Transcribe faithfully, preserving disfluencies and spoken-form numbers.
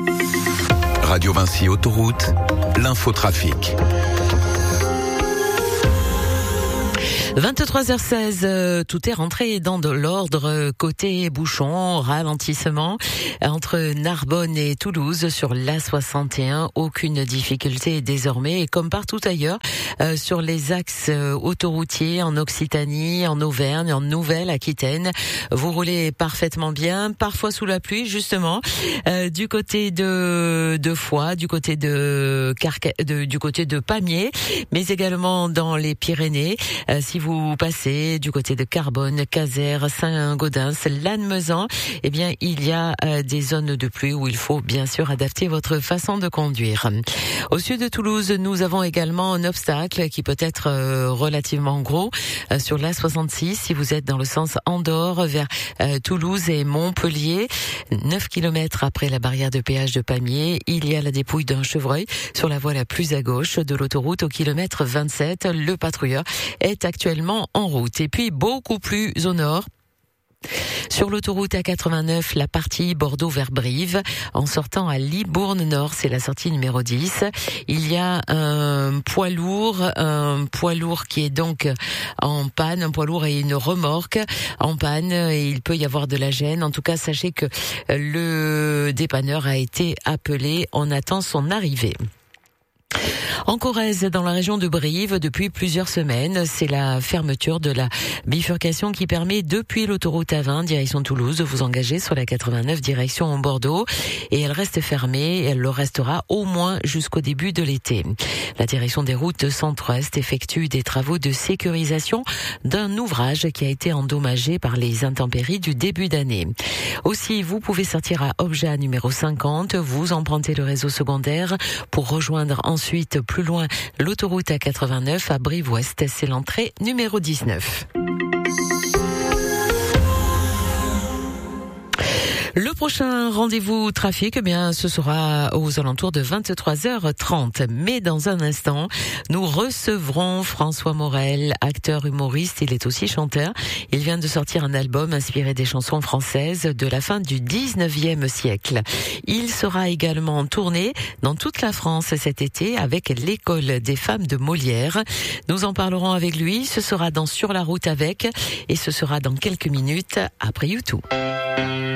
Radio Vinci Autoroute, l'infotrafic. vingt-trois heures seize, euh, tout est rentré dans de l'ordre côté bouchon, ralentissement entre Narbonne et Toulouse sur l'A soixante et un. Aucune difficulté désormais, et comme partout ailleurs, euh, sur les axes euh, autoroutiers en Occitanie, en Auvergne, en Nouvelle-Aquitaine. Vous roulez parfaitement bien, parfois sous la pluie justement, euh, du côté de, de Foix, du côté de, Carca- de du côté de Pamiers, mais également dans les Pyrénées. Euh, si vous passez du côté de Carbone, Casères, Saint-Gaudens, Lannemezan, eh bien, il y a euh, des zones de pluie où il faut bien sûr adapter votre façon de conduire. Au sud de Toulouse, nous avons également un obstacle qui peut être euh, relativement gros euh, sur l'A soixante-six si vous êtes dans le sens Andorre vers euh, Toulouse et Montpellier. neuf kilomètres après la barrière de péage de Pamiers, il y a la dépouille d'un chevreuil sur la voie la plus à gauche de l'autoroute au kilomètre vingt-sept. Le patrouilleur est actuellement en route. Et puis beaucoup plus au nord, sur l'autoroute A quatre-vingt-neuf, la partie Bordeaux vers Brive, en sortant à Libourne-Nord, c'est la sortie numéro dix. Il y a un poids lourd, un poids lourd qui est donc en panne, un poids lourd et une remorque en panne, et il peut y avoir de la gêne. En tout cas, sachez que le dépanneur a été appelé, on attend son arrivée. En Corrèze, dans la région de Brive, depuis plusieurs semaines, c'est la fermeture de la bifurcation qui permet, depuis l'autoroute A vingt, direction Toulouse, de vous engager sur la quatre-vingt-neuf, direction Bordeaux. Et elle reste fermée, et elle le restera au moins jusqu'au début de l'été. La direction des routes centre-ouest effectue des travaux de sécurisation d'un ouvrage qui a été endommagé par les intempéries du début d'année. Aussi, vous pouvez sortir à Obja numéro cinquante, vous empruntez le réseau secondaire pour rejoindre ensuite plus loin l'autoroute A quatre-vingt-neuf à Brive-Ouest, c'est l'entrée numéro dix-neuf. Le prochain rendez-vous trafic, eh bien, ce sera aux alentours de vingt-trois heures trente. Mais dans un instant, nous recevrons François Morel, acteur humoriste. Il est aussi chanteur. Il vient de sortir un album inspiré des chansons françaises de la fin du dix-neuvième siècle. Il sera également en tournée dans toute la France cet été avec l'école des femmes de Molière. Nous en parlerons avec lui. Ce sera dans Sur la route avec, et ce sera dans quelques minutes après YouTube.